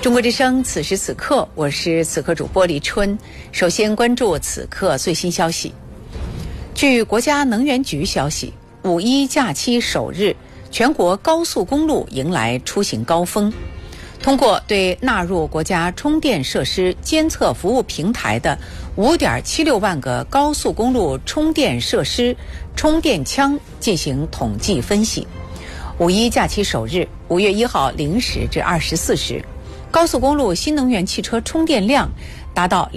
中国之声，此时此刻，我是此刻主播李春。首先关注此刻最新消息。据国家能源局消息，5·1假期首日，全国高速公路迎来出行高峰。通过对纳入国家充电设施监测服务平台的5.76万个高速公路充电设施充电枪进行统计分析，5·1假期首日5月1号0时至24时，高速公路新能源汽车充电量达到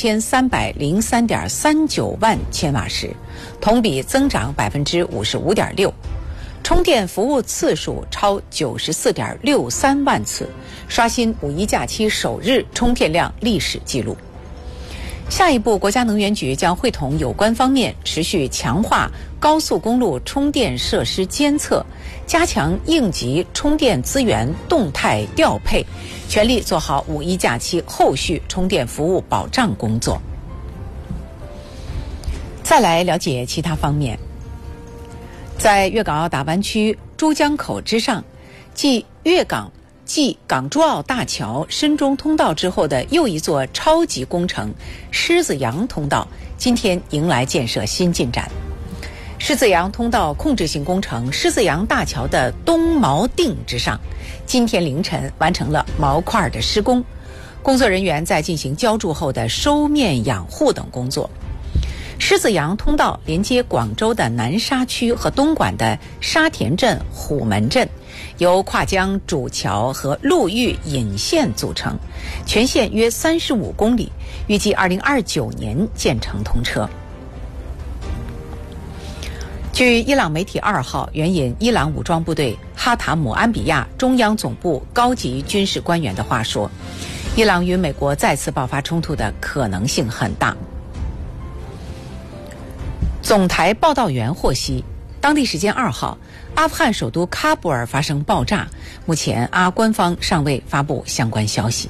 2303.39万千瓦时，同比增长55.6%，充电服务次数超94.63万次，刷新5·1假期首日充电量历史记录。下一步，国家能源局将会同有关方面持续强化高速公路充电设施监测，加强应急充电资源动态调配，全力做好5·1假期后续充电服务保障工作。再来了解其他方面，在粤港澳大湾区珠江口之上，继港珠澳大桥深中通道之后的又一座超级工程狮子洋通道今天迎来建设新进展。狮子洋通道控制性工程狮子洋大桥的东锚定之上，今天凌晨完成了锚块的施工，工作人员在进行浇筑后的收面养护等工作。狮子洋通道连接广州的南沙区和东莞的沙田镇、虎门镇，由跨江主桥和陆域引线组成，全线约35公里，预计2029年建成通车。据伊朗媒体2号援引伊朗武装部队哈塔姆安比亚中央总部高级军事官员的话说，伊朗与美国再次爆发冲突的可能性很大。总台报道员获悉，当地时间2号，阿富汗首都喀布尔发生爆炸，目前阿官方尚未发布相关消息。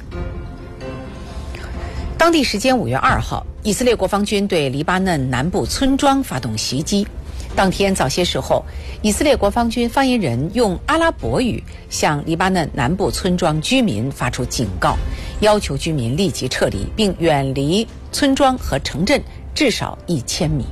当地时间5月2号，以色列国防军对黎巴嫩南部村庄发动袭击。当天早些时候，以色列国防军发言人用阿拉伯语向黎巴嫩南部村庄居民发出警告，要求居民立即撤离，并远离村庄和城镇至少1000米。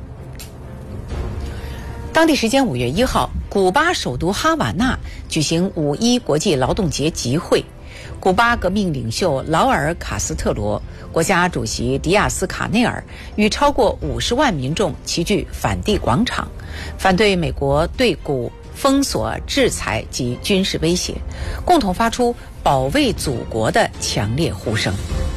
当地时间5月1号，古巴首都哈瓦那举行5·1国际劳动节集会。古巴革命领袖劳尔·卡斯特罗、国家主席迪亚斯·卡内尔与超过50万民众齐聚反帝广场，反对美国对古封锁、制裁及军事威胁，共同发出保卫祖国的强烈呼声。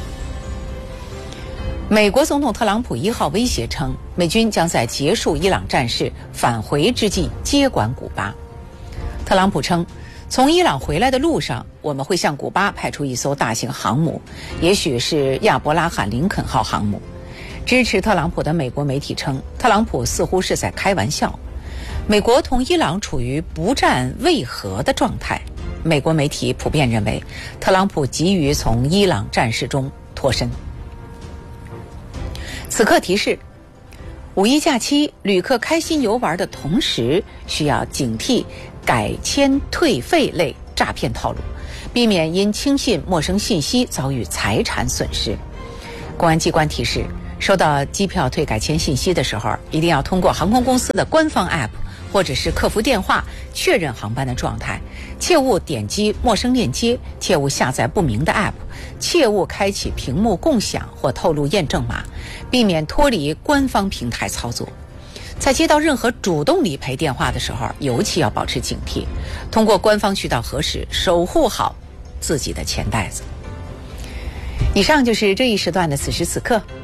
美国总统特朗普1号威胁称，美军将在结束伊朗战事返回之际接管古巴。特朗普称，从伊朗回来的路上，我们会向古巴派出一艘大型航母，也许是亚伯拉罕·林肯号航母。支持特朗普的美国媒体称，特朗普似乎是在开玩笑。美国同伊朗处于不战未和的状态。美国媒体普遍认为，特朗普急于从伊朗战事中脱身。此刻提示：5·1假期，旅客开心游玩的同时，需要警惕改签退费类诈骗套路，避免因轻信陌生信息遭遇财产损失。公安机关提示，收到机票退改签信息的时候，一定要通过航空公司的官方 App 或者是客服电话确认航班的状态，切勿点击陌生链接，切勿下载不明的 App， 切勿开启屏幕共享或透露验证码，避免脱离官方平台操作。在接到任何主动理赔电话的时候，尤其要保持警惕，通过官方渠道核实，守护好自己的钱袋子。以上就是这一时段的此时此刻，